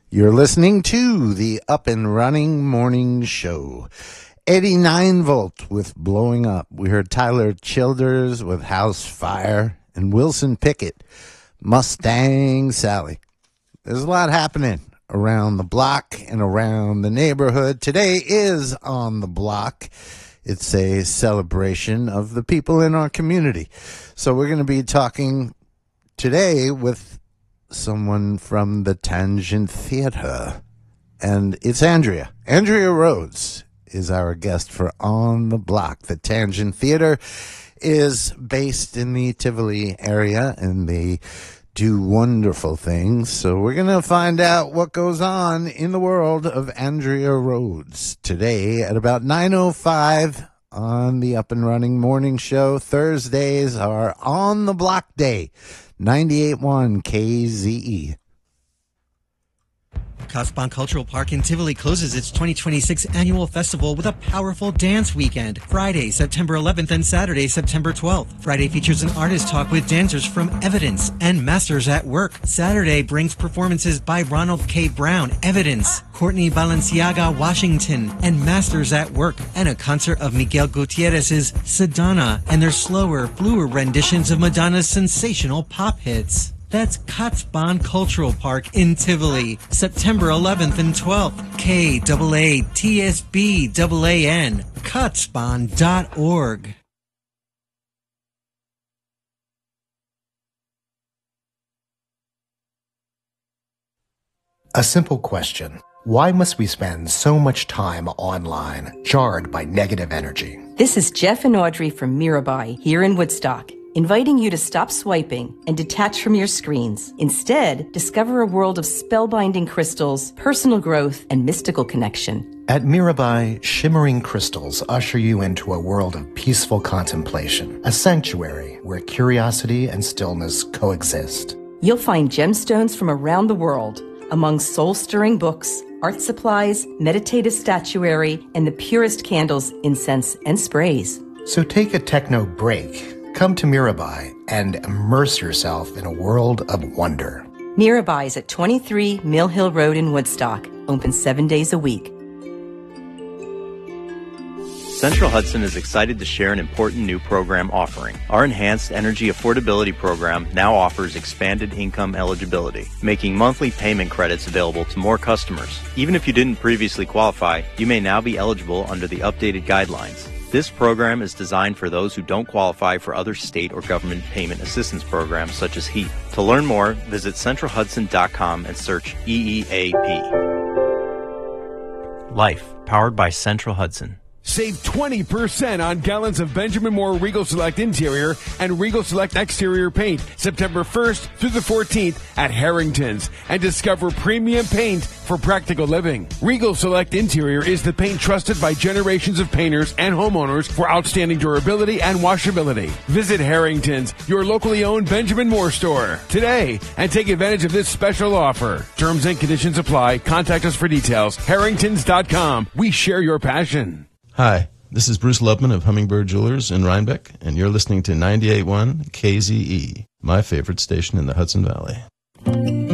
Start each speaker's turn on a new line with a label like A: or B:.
A: You're listening to the Up and Running Morning Show. 89 Volt with Blowing Up. We heard Tyler Childers with House Fire and Wilson Pickett, Mustang Sally. There's a lot happening around the block and around the neighborhood. Today is On the Block. It's a celebration of the people in our community. So we're going to be talking today with someone from the Tangent Theater, and it's Andrea. Andrea Rhodes is our guest for On the Block. The Tangent Theater is based in the Tivoli area, and they do wonderful things. So we're going to find out what goes on in the world of Andrea Rhodes today at about 9:05 on the Up and Running Morning Show. Thursdays are On the Block Day. 98.1 KZE.
B: Katzbahn Cultural Park in Tivoli closes its 2026 annual festival with a powerful dance weekend. Friday, September 11th and Saturday, September 12th. Friday features an artist talk with dancers from Evidence and Masters at Work. Saturday brings performances by Ronald K. Brown, Evidence, Courtney Balenciaga, Washington, and Masters at Work, and a concert of Miguel Gutierrez's Sedona and their slower, bluer renditions of Madonna's sensational pop hits. That's Katzbahn Cultural Park in Tivoli, September 11th and 12th. KAATSBAAN, Katzbahn.org.
C: A simple question. Why must we spend so much time online, jarred by negative energy?
D: This is Jeff and Audrey from Mirabai here in Woodstock, inviting you to stop swiping and detach from your screens. Instead, discover a world of spellbinding crystals, personal growth, and mystical connection.
C: At Mirabai, shimmering crystals usher you into a world of peaceful contemplation, a sanctuary where curiosity and stillness coexist.
D: You'll find gemstones from around the world, among soul-stirring books, art supplies, meditative statuary, and the purest candles, incense, and sprays.
C: So take a techno break. Come to Mirabai and immerse yourself in a world of wonder.
D: Mirabai is at 23 Mill Hill Road in Woodstock, open 7 days a week.
E: Central Hudson is excited to share an important new program offering. Our Enhanced Energy Affordability Program now offers expanded income eligibility, making monthly payment credits available to more customers. Even if you didn't previously qualify, you may now be eligible under the updated guidelines. This program is designed for those who don't qualify for other state or government payment assistance programs such as HEAP. To learn more, visit centralhudson.com and search EEAP. Life, powered by Central Hudson.
F: Save 20% on gallons of Benjamin Moore Regal Select Interior and Regal Select Exterior paint September 1st through the 14th at Harrington's, and discover premium paint for practical living. Regal Select Interior is the paint trusted by generations of painters and homeowners for outstanding durability and washability. Visit Harrington's, your locally owned Benjamin Moore store, today and take advantage of this special offer. Terms and conditions apply. Contact us for details. Harringtons.com. We share your passion.
G: Hi, this is Bruce Lubman of Hummingbird Jewelers in Rhinebeck, and you're listening to 98.1 KZE, my favorite station in the Hudson Valley.